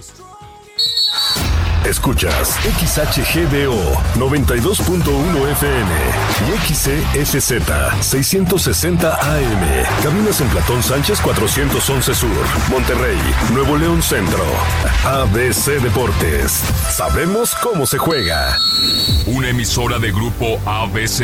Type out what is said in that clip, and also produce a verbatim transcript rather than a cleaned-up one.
Escuchas X H G D O noventa y dos punto uno F M y X C S Z seiscientos sesenta A M. Cabinas en Platón Sánchez cuatrocientos once Sur, Monterrey, Nuevo León Centro. A B C Deportes. Sabemos cómo se juega. Una emisora de Grupo A B C